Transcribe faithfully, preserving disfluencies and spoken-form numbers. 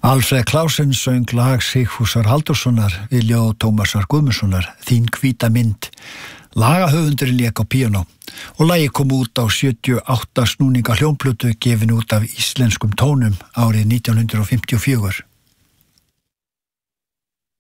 Alfreð Klausen söng lag Sigfúsar Halldórssonar við ljóð Tómasar Guðmundssonar, Þín hvíta mynd. Lagahöfundurinn lék á píanó og lagið kom út á sjötíu og átta snúninga hljómplötu gefin út af íslenskum tónum árið nítján hundrað fimmtíu og fjögur.